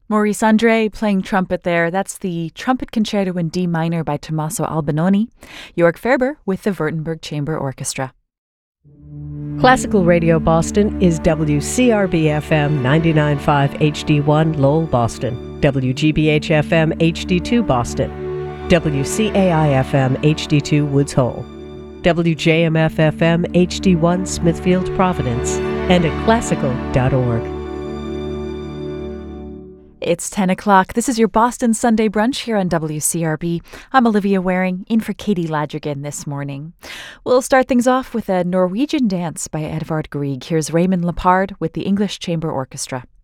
Maurice Andre playing trumpet there. That's the Trumpet Concerto in D minor by Tommaso Albinoni. Jörg Ferber with the Württemberg Chamber Orchestra. Classical Radio Boston is WCRB-FM 99.5 HD1 Lowell, Boston, WGBH-FM HD2 Boston, WCAI-FM HD2 Woods Hole, WJMF-FM HD1 Smithfield, Providence, and at classical.org. It's 10 o'clock. This is your Boston Sunday Brunch here on WCRB. I'm Olivia Waring, in for Katie Ladrigan this morning. We'll start things off with a Norwegian dance by Edvard Grieg. Here's Raymond Lepard with the English Chamber Orchestra.